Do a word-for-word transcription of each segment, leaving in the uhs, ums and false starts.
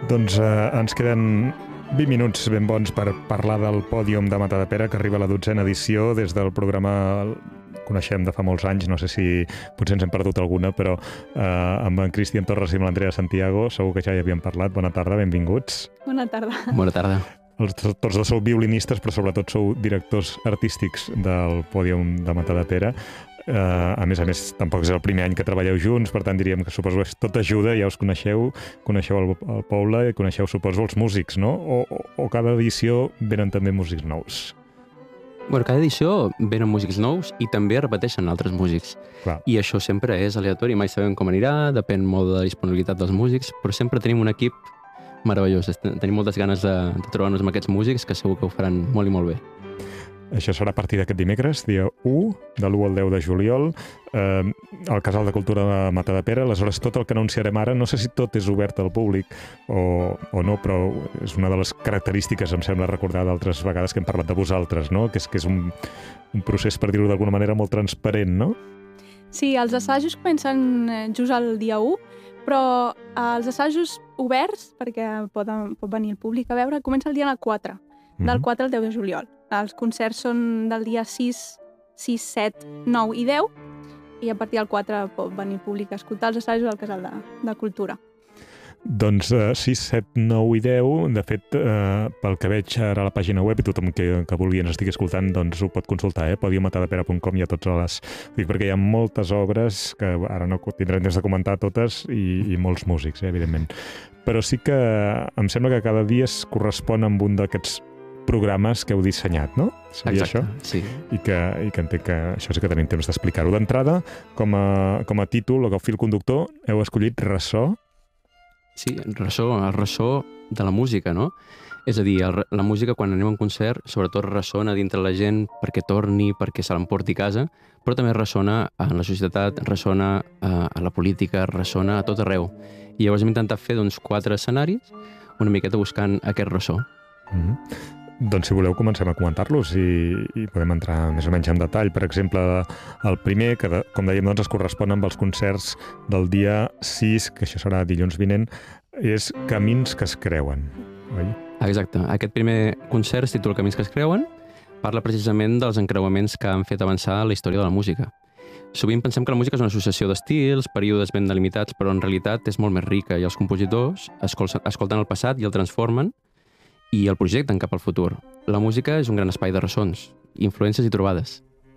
Doncs eh, ens queden vint minuts ben bons per parlar del pòdium de Matadepera, que arriba a la dotzena edició des del programa coneixem de fa molts anys, no sé si potser ens hem perdut alguna, però eh, amb en Cristian Torres i amb l'Andrea Santiago segur que ja hi havíem parlat. Bona tarda, benvinguts. Bona tarda. Bona tarda. Els, tots dos sou violinistes, però sobretot sou directors artístics del pòdium de Matadepera. Uh, a més a més, tampoc és el primer any que treballeu junts, per tant diríem que suposo que tot ajuda, ja us coneixeu, coneixeu el, el poble i coneixeu, suposo, els músics, no? O, o, o cada edició venen també músics nous? Bueno, cada edició venen músics nous i també repeteixen altres músics. Clar. I això sempre és aleatori, mai sabem com anirà, depèn molt de la disponibilitat dels músics, però sempre tenim un equip meravellós. Tenim moltes ganes de, de trobar-nos amb aquests músics que segur que ho faran molt i molt bé. Això serà a partir d'aquest dimecres, dia u, de l'u al deu de juliol, eh, al Casal de Cultura de Matadepera. Aleshores, tot el que anunciarem ara, no sé si tot és obert al públic o, o no, però és una de les característiques, em sembla recordar d'altres vegades que hem parlat de vosaltres, no? Que és, que és un, un procés, per dir-ho d'alguna manera, molt transparent, no? Sí, els assajos comencen just el dia u, però els assajos oberts, perquè poden, pot venir el públic a veure, comença el dia quatre, del quatre al deu de juliol. Els concerts són del dia sis, sis, set, nou i deu, i a partir del quatre pot venir el públic a escoltar els assajos al Casal de, de Cultura. Doncs uh, sis, set, nou i deu, de fet, uh, pel que veig ara a la pàgina web, i tothom que, que vulgui ens estigui escoltant, doncs ho pot consultar, eh? podium matadepera punt com, hi ha totes les... Dic perquè hi ha moltes obres que ara no tindrem temps de comentar totes i, i molts músics, eh, evidentment. Però sí que em sembla que cada dia es correspon amb un d'aquests programes que heu dissenyat, no? Seria Exacte, això? sí. I que, i que entenc que això sí que tenim temps d'explicar-ho. D'entrada, com a, com a títol o com a fil conductor, heu escollit Ressò. Sí, ressò, el ressò de la música, no? És a dir, el, la música, quan anem a un concert, sobretot ressona dintre la gent perquè torni, perquè se l'emporti a casa, però també ressona en la societat, ressona a, a la política, ressona a tot arreu. I llavors hem intentat fer doncs, quatre escenaris, una miqueta buscant aquest ressò. Mm-hmm. Doncs si voleu comencem a comentar-los i, i podem entrar més o menys en detall. Per exemple, el primer, que de, com dèiem, doncs, es correspon amb els concerts del dia sis, que això serà dilluns vinent, és Camins que es creuen, oi? Exacte. Aquest primer concert es titula Camins que es creuen, parla precisament dels encreuaments que han fet avançar la història de la música. Sovint pensem que la música és una associació d'estils, períodes ben delimitats, però en realitat és molt més rica i els compositors escolten el passat i el transformen i el projecten cap al futur. La música és un gran espai de ressons, influències i trobades.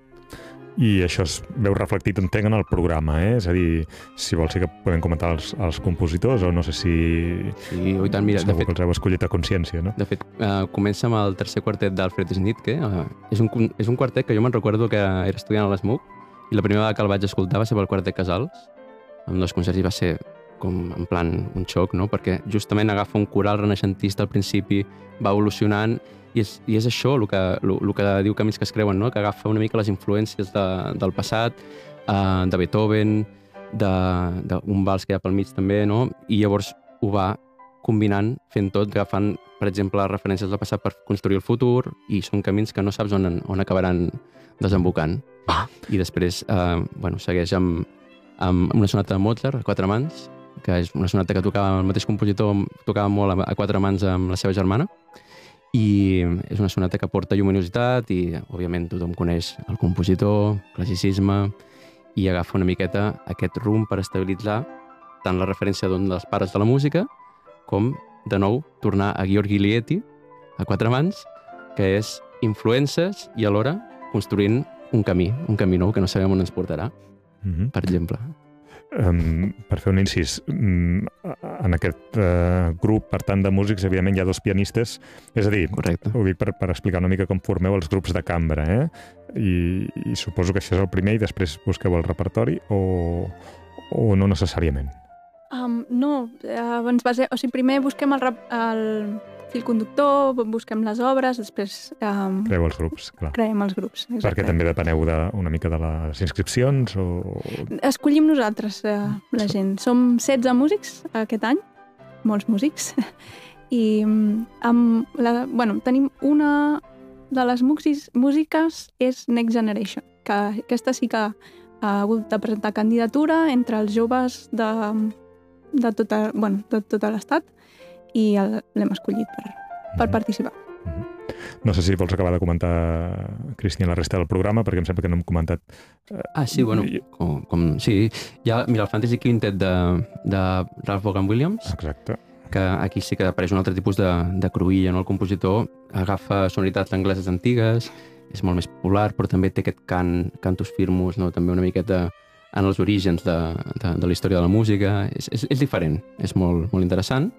I això es veu reflectit, entenc, en el programa, eh? És a dir, si vols sí que podem comentar els, els compositors, o no sé si... Sí, oi tant, mira, segur de fet... que els heu escollit a consciència, no? De fet, uh, comença amb el tercer quartet d'Alfred Schnittke. Uh, és, un, és un quartet que jo me'n recordo que era estudiant a l'ESMUC, i la primera vegada que el vaig escoltar va ser pel quartet Casals, amb dos concerts, i va ser com en plan un xoc, no? Perquè justament agafa un coral renaixentista al principi, va evolucionant, i és, i és això el que, el, el que diu Camins que es creuen, no? Que agafa una mica les influències de, del passat, uh, de Beethoven, d'un vals que hi ha pel mig també, no? I llavors ho va combinant, fent tot, agafant, per exemple, les referències del passat per construir el futur, i són camins que no saps on, on acabaran desembocant. Ah. I després, uh, bueno, segueix amb, amb una sonata de Mozart, a quatre mans, que és una sonata que tocava el mateix compositor, tocava molt a quatre mans amb la seva germana, i és una sonata que porta lluminositat i, òbviament, tothom coneix el compositor, classicisme, i agafa una miqueta aquest rumb per estabilitzar tant la referència d'un dels pares de la música com, de nou, tornar a Gheorghi Ligeti, a quatre mans, que és influències i alhora construint un camí, un camí nou que no sabem on ens portarà, mm-hmm. per exemple. Um, per fer un incís, um, en aquest uh, grup, per tant, de músics, evidentment hi ha dos pianistes, és a dir, correcte. Ho dic per, per explicar una mica com formeu els grups de cambra, eh? I, i suposo que això és el primer i després busqueu el repertori o, o no necessàriament? Um, no, uh, ens base... o sigui, primer busquem el, rap, el fil conductor, busquem les obres, després... Um, Creu els grups, clar. Creem els grups, exacte. Perquè també depeneu de, una mica de les inscripcions o... Escollim nosaltres, uh, la gent. Som setze músics aquest any, molts músics, i amb la, bueno, tenim una de les músics, músiques és Next Generation, que aquesta sí que ha hagut de presentar candidatura entre els joves de, de tota, bueno, de tot l'estat, i l'hem escollit per, per Mhm. participar. Mhm. No sé si vols acabar de comentar, Cristian, la resta del programa, perquè em sembla que no hem comentat. Ah, sí, bueno, com, com sí. Hi ha, mira, el Fantasy Quintet de, de Ralph Vaughan Williams, Exacte. que aquí sí que apareix un altre tipus de, de cruïlla, no? El compositor agafa sonoritats angleses antigues, és molt més popular, però també té aquest cant, cantus firmus, no? També una miqueta en els orígens de, de, de la història de la música. És, és, és diferent, és molt, molt interessant.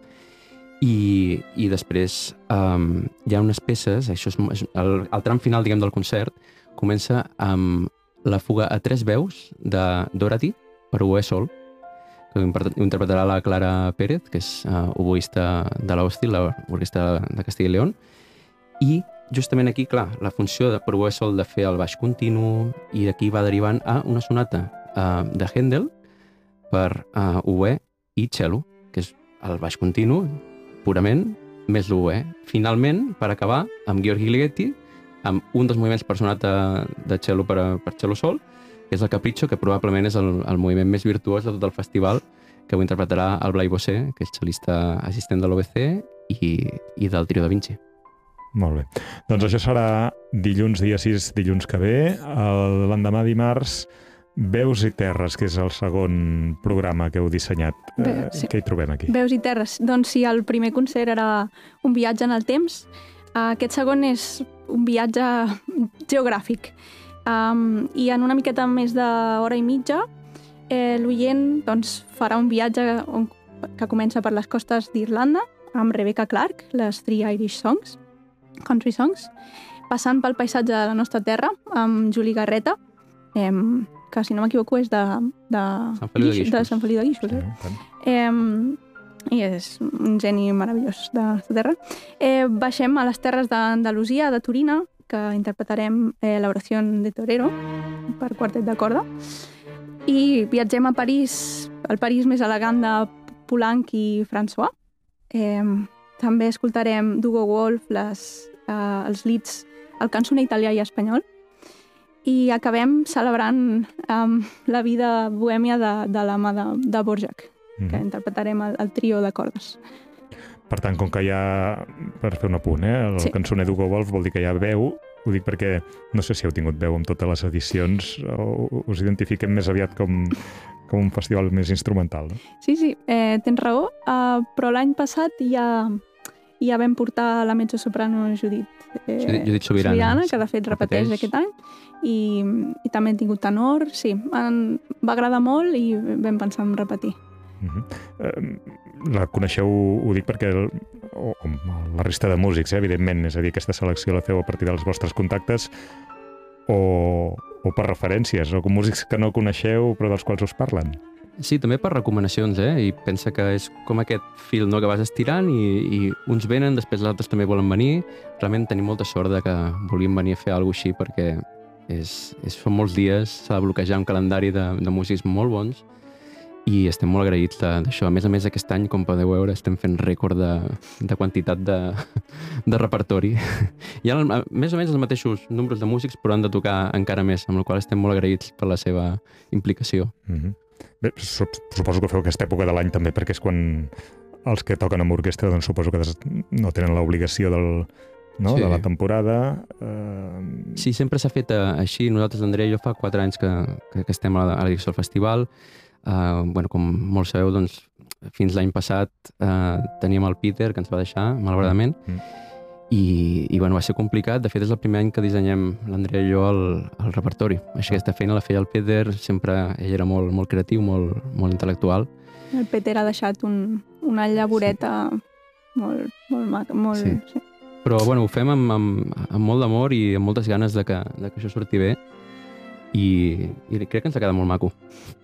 I, i després um, hi ha unes peces, això és, és el, el tram final, diguem, del concert, comença amb la fuga a tres veus de Dorothy per oboè sol, que ho interpretarà la Clara Pérez, que és uh, oboista de l'Hostil, l'orquestra de Castilla i León, i justament aquí, clar, la funció de, per oboè sol de fer el baix continu, i d'aquí va derivant a una sonata uh, de Händel per uh, oboè i cello, que és el baix continu, purament, més l'oboè. Finalment, per acabar, amb Gheorghi Ligeti, amb un dels moviments per sonata de cello per, a, per cello sol, que és el Capriccio, que probablement és el, el moviment més virtuós de tot el festival, que ho interpretarà el Blai Bossé, que és cel·lista assistent de l'O B C i, i del Trio da Vinci. Molt bé. Doncs això serà dilluns, dia sis, dilluns que ve. L'endemà dimarts, Veus i Terres, que és el segon programa que heu dissenyat. Bé, eh, sí. Què hi trobem aquí? Veus i terres. Doncs si el primer concert era un viatge en el temps, aquest segon és un viatge geogràfic. Um, I en una miqueta més d'hora i mitja, eh, l'oient doncs, farà un viatge on, que comença per les costes d'Irlanda, amb Rebecca Clark, les Three Irish Songs, Country Songs, passant pel paisatge de la nostra terra, amb Juli Garreta, eh, que si no m'equivoco és de, de, Sant Feliu de Guíxols, Guíxols. de Sant Feliu de Guíxols. Sí, Eh? tant. Eh, I és un geni meravellós de la nostra terra. Eh, baixem a les terres d'Andalusia, de Turina, que interpretarem eh, l'oració de Torero per quartet de corda. I viatgem a París, el París més elegant de Poulenc i François. Eh, també escoltarem d'Hugo Wolf, les, eh, els leads, el cançoner italià i espanyol. I acabem celebrant um, la vida bohèmia de, de la mà de, de Borjak, Mhm. que interpretarem el, el trio de cordes. Per tant, com que hi ha, per fer un apunt, eh, el Sí. cançoner d'Hugo Wolf vol dir que hi ha veu, ho dic perquè no sé si heu tingut veu en totes les edicions o us identifiquem més aviat com, com un festival més instrumental, no? Sí, sí, eh, tens raó, uh, però l'any passat ja, ja vam portar la mezzosoprano Judit, eh, Judit- Judit Sobirana. Sobirana, que de fet repeteix, Repeteix. aquest any, i, i també hem tingut tenor, sí, en, va agradar molt i vam pensar en repetir. Uh-huh. Eh, la coneixeu, ho dic perquè el, o, o la resta de músics, eh, evidentment, és a dir, aquesta selecció la feu a partir dels vostres contactes o, o per referències, o com músics que no coneixeu però dels quals us parlen. Sí, també per recomanacions, eh? I pensa que és com aquest fil, no?, que vas estirant i, i uns venen, després els altres també volen venir. Realment tenim molta sort de que volíem venir a fer alguna cosa així perquè és, és, són molts dies, s'ha de bloquejar un calendari de, de músics molt bons i estem molt agraïts de- d'això. A més a més, aquest any, com podeu veure, estem fent rècord de, de quantitat de, de repertori. Hi ha el- més o menys els mateixos números de músics, però han de tocar encara més, amb la qual estem molt agraïts per la seva implicació. Uh-huh. Bé, sup- suposo que ho feu aquesta època de l'any també, perquè és quan els que toquen amb orquestra doncs suposo que des- no tenen l'obligació del, no? Sí. de la temporada. Eh... Sí, sempre s'ha fet eh, així. Nosaltres, l'Andrea i jo, fa quatre anys que, que, que estem a la, a la direcció del festival. Uh, bueno, com molts sabeu, doncs, fins l'any passat uh, teníem el Peter, que ens va deixar, malauradament, Mm. i, i bueno, va ser complicat. De fet, és el primer any que dissenyem l'Andrea i jo el, el repertori. Així que aquesta feina la feia el Peter, sempre ell era molt, molt creatiu, molt, molt intel·lectual. El Peter ha deixat un, una llavoreta molt, molt maca, molt... Sí. Sí. Però bueno, ho fem amb, amb, amb molt d'amor i amb moltes ganes de que, de que això surti bé, i, i crec que ens ha quedat molt maco.